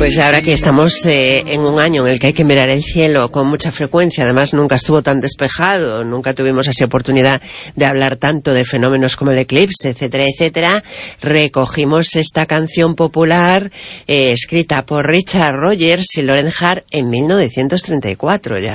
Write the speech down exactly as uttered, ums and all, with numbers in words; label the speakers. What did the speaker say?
Speaker 1: Pues ahora que estamos eh, en un año en el que hay que mirar el cielo con mucha frecuencia, además nunca estuvo tan despejado, nunca tuvimos así oportunidad de hablar tanto de fenómenos como el eclipse, etcétera, etcétera, recogimos esta canción popular eh, escrita por Richard Rogers y Loren Hart en mil novecientos treinta y cuatro ya.